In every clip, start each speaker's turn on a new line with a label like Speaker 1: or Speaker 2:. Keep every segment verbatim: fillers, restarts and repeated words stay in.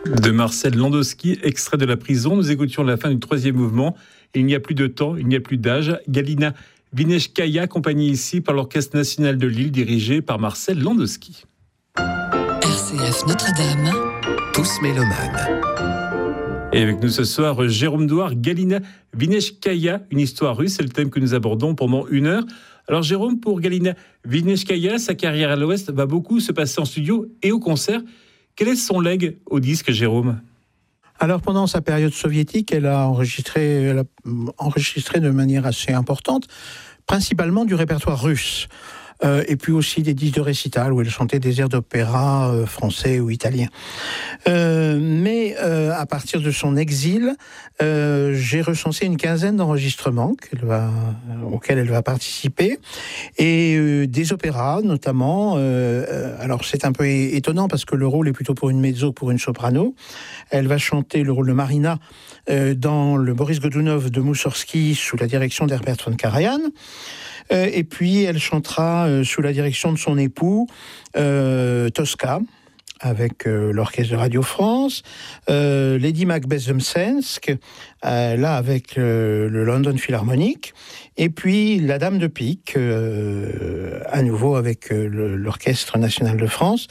Speaker 1: De Marcel Landowski, extrait de La prison. Nous écoutions la fin du troisième mouvement. Il n'y a plus de temps, il n'y a plus d'âge. Galina Vinechkaya, accompagnée ici par l'Orchestre national de Lille, dirigé par Marcel Landowski.
Speaker 2: R C F Notre-Dame,
Speaker 3: tous mélomanes.
Speaker 1: Et avec nous ce soir, Jérôme Douard, Galina Vinechkaya, une histoire russe, c'est le thème que nous abordons pendant une heure. Alors Jérôme, pour Galina Vinechkaya, sa carrière à l'Ouest va beaucoup se passer en studio et au concert. Quel est son legs au disque, Jérôme ?
Speaker 4: Alors pendant sa période soviétique, elle a enregistré, elle a enregistré de manière assez importante, principalement du répertoire russe. Euh, et puis aussi des disques de récital où elle chantait des airs d'opéra euh, français ou italien. Euh, mais euh, à partir de son exil, euh, j'ai recensé une quinzaine d'enregistrements qu'elle va, auxquels elle va participer, et euh, des opéras notamment. Euh, alors c'est un peu étonnant parce que le rôle est plutôt pour une mezzo, pour une soprano. Elle va chanter le rôle de Marina euh, dans le Boris Godunov de Moussorgsky sous la direction d'Herbert von Karajan. Euh, et puis, elle chantera euh, sous la direction de son époux, euh, Tosca, avec euh, l'Orchestre de Radio France, euh, Lady Macbeth de Msensk, euh, là avec euh, le London Philharmonic, et puis La Dame de Pique, euh, à nouveau avec euh, le, l'Orchestre national de France,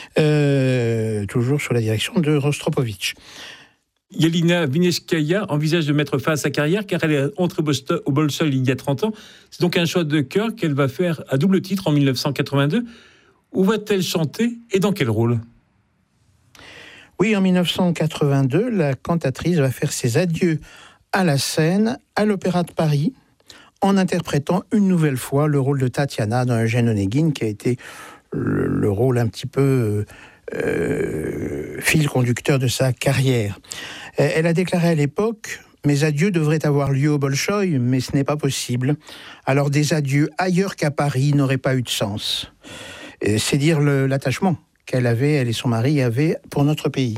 Speaker 4: euh, toujours sous la direction de Rostropovitch.
Speaker 1: Galina Vinechkaya envisage de mettre fin à sa carrière car elle est entrée au Bolchoï il y a trente ans. C'est donc un choix de cœur qu'elle va faire à double titre en dix-neuf cent quatre-vingt-deux. Où va-t-elle chanter et dans quel rôle ?
Speaker 4: Oui, en dix-neuf cent quatre-vingt-deux, la cantatrice va faire ses adieux à la scène à l'Opéra de Paris en interprétant une nouvelle fois le rôle de Tatiana dans Eugène Onegin, qui a été le, le rôle un petit peu... Euh, fil conducteur de sa carrière. Elle a déclaré à l'époque « Mes adieux devraient avoir lieu au Bolchoï, mais ce n'est pas possible. Alors des adieux ailleurs qu'à Paris n'auraient pas eu de sens. » C'est dire le, l'attachement qu'elle avait, elle et son mari avaient pour notre pays.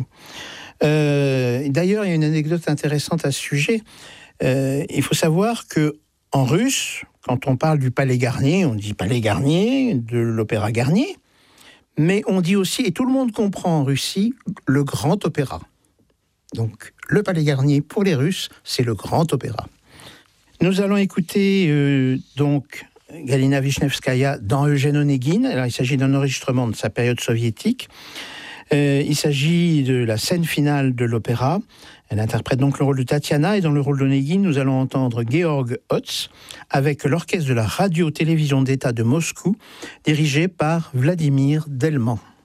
Speaker 4: Euh, d'ailleurs, il y a une anecdote intéressante à ce sujet. Euh, il faut savoir que en russe, quand on parle du Palais Garnier, on dit Palais Garnier, de l'Opéra Garnier. Mais on dit aussi, et tout le monde comprend en Russie, le grand opéra. Donc, le Palais Garnier, pour les Russes, c'est le grand opéra. Nous allons écouter euh, donc Galina Vinechkaya dans Eugène Onegin. Alors, il s'agit d'un enregistrement de sa période soviétique. Euh, il s'agit de la scène finale de l'opéra. Elle interprète donc le rôle de Tatiana, et dans le rôle d'Onegin, nous allons entendre Georg Hotz avec l'orchestre de la radio-télévision d'État de Moscou, dirigé par Vladimir Delman.